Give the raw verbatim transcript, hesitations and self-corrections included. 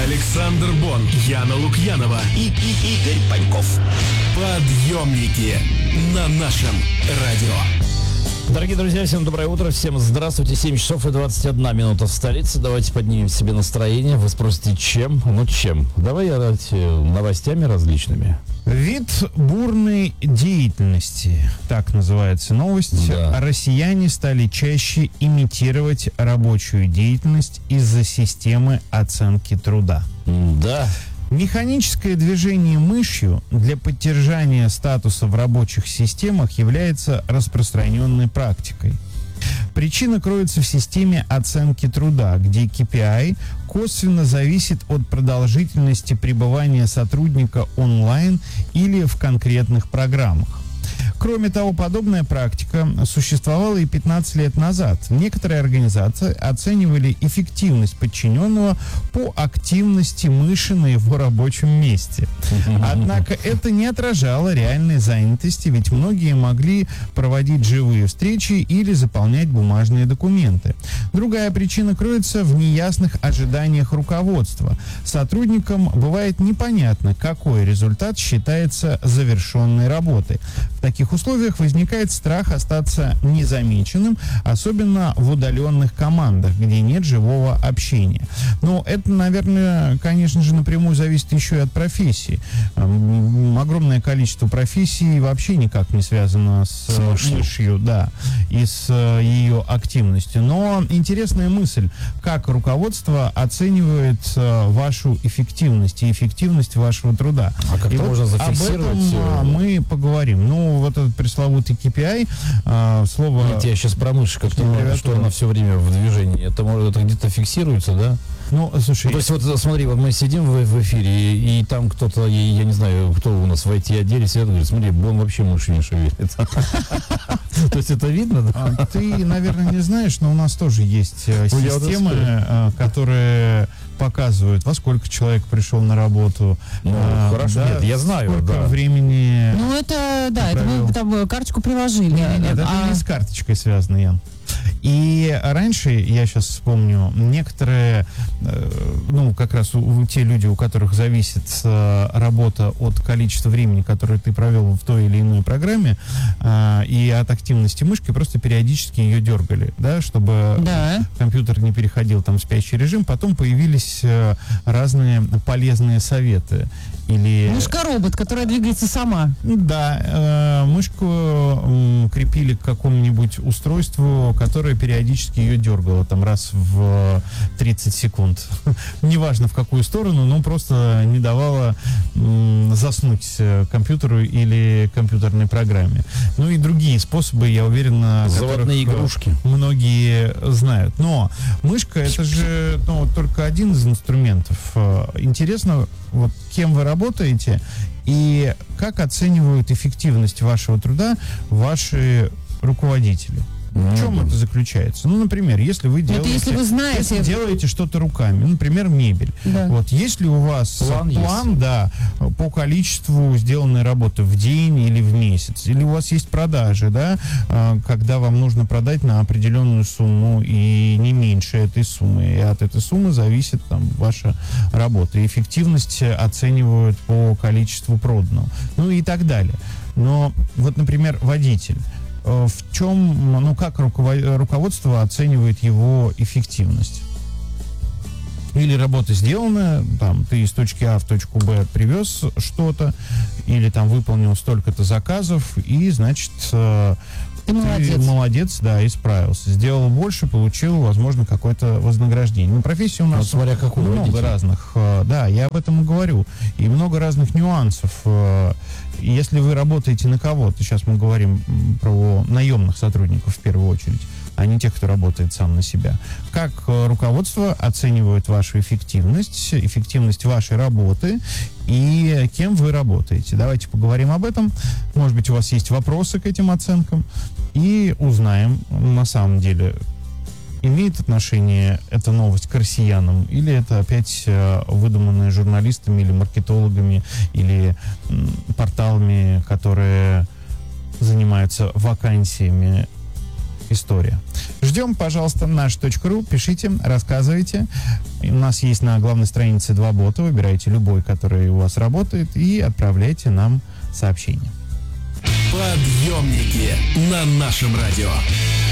Александр Бон, Яна Лукьянова и, и Игорь Паньков. Подъемники на нашем радио. Дорогие друзья, всем доброе утро, всем здравствуйте. семь часов и двадцать одна минута в столице. Давайте поднимем себе настроение. Вы спросите, чем? Ну, чем? Давай новостями различными. Вид бурной деятельности, так называется новость. Да. Россияне стали чаще имитировать рабочую деятельность из-за системы оценки труда. Да. Механическое движение мышью для поддержания статуса в рабочих системах является распространенной практикой. Причина кроется в системе оценки труда, где кей пи ай косвенно зависит от продолжительности пребывания сотрудника онлайн или в конкретных программах. Кроме того, подобная практика существовала и пятнадцать лет назад. Некоторые организации оценивали эффективность подчиненного по активности мыши на его рабочем месте. Однако это не отражало реальной занятости, ведь многие могли проводить живые встречи или заполнять бумажные документы. Другая причина кроется в неясных ожиданиях руководства. Сотрудникам бывает непонятно, какой результат считается завершенной работой. В таких условиях возникает страх остаться незамеченным, особенно в удаленных командах, где нет живого общения. Но это, наверное, конечно же, напрямую зависит еще и от профессии. Огромное количество профессий вообще никак не связано с, с мышью. мышью, да, и с ее активностью. Но интересная мысль, как руководство оценивает вашу эффективность и эффективность вашего труда. А как и это вот можно зафиксировать? Об этом мы поговорим. Ну, вот этот пресловутый кей пи ай, а, слово... Нет, я сейчас про мышь, как-то, что она все время в движении. Это, может, это где-то фиксируется, да? Ну, слушай... Ну, то есть, вот смотри, вот мы сидим в, в эфире, и, и там кто-то, я, я не знаю, кто у нас в ай ти-отделе сидит, говорит, смотри, он вообще мыши не шевелит. То есть, это видно, да? Ты, наверное, не знаешь, но у нас тоже есть системы, которые показывают, во сколько человек пришел на работу. Ну, а, хорошо, да, нет, я знаю, сколько да. времени... Ну, это, да, это мы там карточку приложили. Нет, нет, это а... не с карточкой связано, Ян. И раньше, я сейчас вспомню, некоторые, ну, как раз у, у, те люди, у которых зависит э, работа от количества времени, которое ты провел в той или иной программе, э, и от активности мышки, просто периодически ее дергали, да, чтобы да. компьютер не переходил там в спящий режим. Потом появились э, разные полезные советы. Или... Мышка-робот, которая двигается сама. Да, э, мышку э, крепили к какому-нибудь устройству, которое периодически ее дергало там раз в тридцать секунд. Неважно в какую сторону, но просто не давало э, заснуть компьютеру или компьютерной программе. Ну и другие способы, я уверен, заводные игрушки многие знают. Но мышка — это же, ну, только один из инструментов. Интересно, вот кем вы работаете и как оценивают эффективность вашего труда ваши руководители. В чем mm-hmm. это заключается? Ну, например, если вы делаете, если вы знаете, если делаете что-то руками, например, мебель. Да. Вот, есть ли у вас план, план да, по количеству сделанной работы в день или в месяц? Или у вас есть продажи, да, когда вам нужно продать на определенную сумму и не меньше этой суммы. И от этой суммы зависит там ваша работа. И эффективность оценивают по количеству проданного. Ну и так далее. Но вот, например, водитель. В чем, ну, как руководство оценивает его эффективность? Или работа сделана, там, ты из точки А в точку Б привез что-то, или там выполнил столько-то заказов, и, значит, ты, ты молодец. молодец, да, и справился. Сделал больше, получил, возможно, какое-то вознаграждение. Ну, профессия у нас, вот смотря какую, много водитель. разных. Да, я об этом и говорю. И много разных нюансов. Если вы работаете на кого-то, сейчас мы говорим про наемных сотрудников в первую очередь, а не тех, кто работает сам на себя. Как руководство оценивает вашу эффективность, эффективность вашей работы и кем вы работаете? Давайте поговорим об этом. Может быть, у вас есть вопросы к этим оценкам. И узнаем, на самом деле, имеет отношение эта новость к россиянам, или это опять э, выдуманные журналистами или маркетологами, или м, порталами, которые занимаются вакансиями, история. Ждем, пожалуйста, наш точка ру, пишите, рассказывайте. И у нас есть на главной странице два бота, выбирайте любой, который у вас работает, и отправляйте нам сообщение. Подъемники на нашем радио.